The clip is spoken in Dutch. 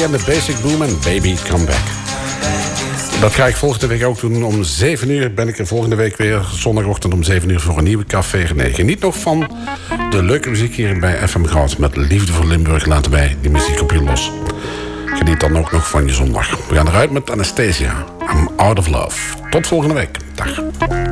en de Basic Boom en Baby Come Back. Dat ga ik volgende week ook doen. Om 7 uur ben ik er volgende week weer. Zondagochtend om 7 uur voor een nieuwe Café René. Geniet nog van de leuke muziek hier bij FM Goud. Met liefde voor Limburg laten wij die muziek op je los. Geniet dan ook nog van je zondag. We gaan eruit met Anastasia. I'm Out of Love. Tot volgende week. Dag.